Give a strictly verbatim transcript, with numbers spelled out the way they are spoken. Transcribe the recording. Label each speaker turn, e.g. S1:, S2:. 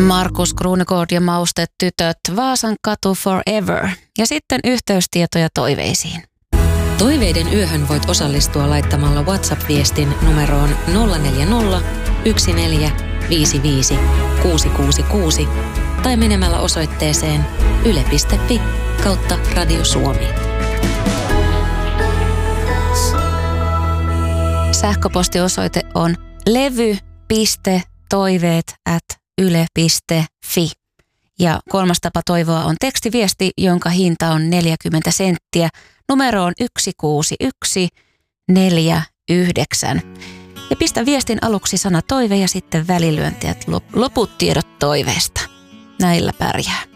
S1: Markus Krunegård ja Maustetytöt, Vaasan katu forever. Ja sitten yhteystietoja toiveisiin.
S2: Toiveiden yöhön voit osallistua laittamalla WhatsApp-viestin numeroon nolla neljä nolla, yksi neljä, viisi viisi, kuusi kuusi kuusi tai menemällä osoitteeseen yle piste fi kautta Radio Suomi.
S1: Sähköpostiosoite on levy piste toiveet ät yle piste fi. Ja kolmas tapa toivoa on tekstiviesti, jonka hinta on neljäkymmentä senttiä. Numero on yksi kuusi yksi neljä yhdeksän. Ja pistä viestin aluksi sana toive ja sitten välilyöntiä loput tiedot toiveesta. Näillä pärjää.